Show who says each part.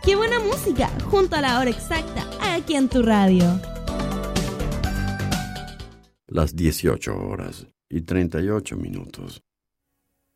Speaker 1: ¡Qué buena música! Junto a la hora exacta, aquí en tu radio.
Speaker 2: Las 18 horas y 38 minutos.